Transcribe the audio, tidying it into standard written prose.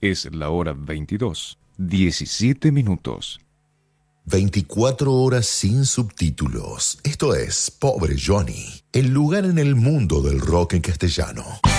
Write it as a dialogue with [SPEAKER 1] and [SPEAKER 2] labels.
[SPEAKER 1] Es la hora 22, 17 minutos.
[SPEAKER 2] 24 horas sin subtítulos. Esto es Pobre Johnny, el lugar en el mundo del rock en castellano.